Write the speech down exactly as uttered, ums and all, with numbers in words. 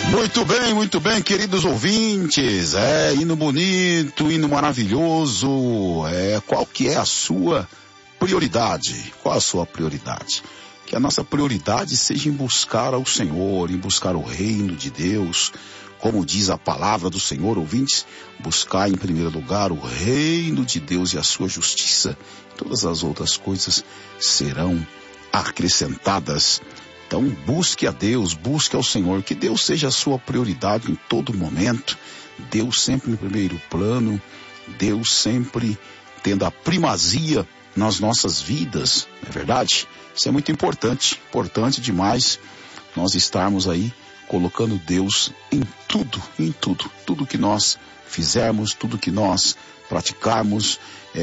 Muito bem, muito bem, queridos ouvintes. É, hino bonito, hino maravilhoso. É, qual que é a sua prioridade? Qual a sua prioridade? Que a nossa prioridade seja em buscar ao Senhor, em buscar o reino de Deus. Como diz a palavra do Senhor, ouvintes, buscar em primeiro lugar o reino de Deus e a sua justiça. Todas as outras coisas serão acrescentadas. Então busque a Deus, busque ao Senhor, que Deus seja a sua prioridade em todo momento, Deus sempre em primeiro plano, Deus sempre tendo a primazia nas nossas vidas, não é verdade? Isso é muito importante, importante demais nós estarmos aí colocando Deus em tudo, em tudo, tudo que nós fizermos, tudo que nós praticarmos, é,